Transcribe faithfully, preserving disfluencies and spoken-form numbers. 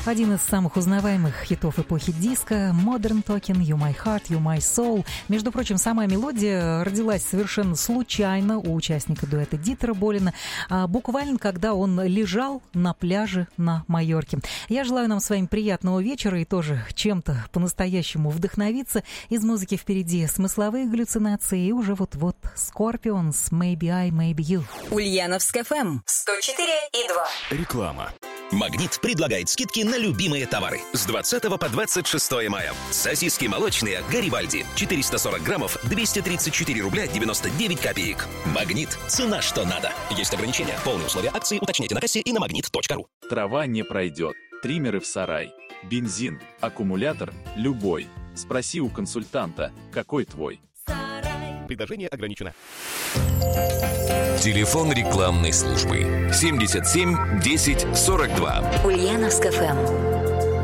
Один из самых узнаваемых хитов эпохи диска — Modern Talking, You My Heart, You My Soul. Между прочим, сама мелодия родилась совершенно случайно у участника дуэта Дитера Болина, а буквально когда он лежал на пляже на Майорке. Я желаю нам с вами приятного вечера и тоже чем-то по-настоящему вдохновиться. Из музыки впереди смысловые галлюцинации и уже вот-вот Scorpions, Maybe I, Maybe You. Ульяновск эф эм сто четыре и два. Реклама. «Магнит» предлагает скидки на любимые товары. С двадцатого по двадцать шестое мая. Сосиски молочные «Гарибальди». четыреста сорок граммов, двести тридцать четыре рубля девяносто девять копеек. «Магнит». Цена что надо. Есть ограничения. Полные условия акции уточняйте на кассе и на магнит точка ру. Трава не пройдет. Триммеры в сарай. Бензин. Аккумулятор. Любой. Спроси у консультанта, какой твой. Предложение ограничено. Телефон рекламной службы семьдесят семь десять сорок два. Ульяновск эф эм.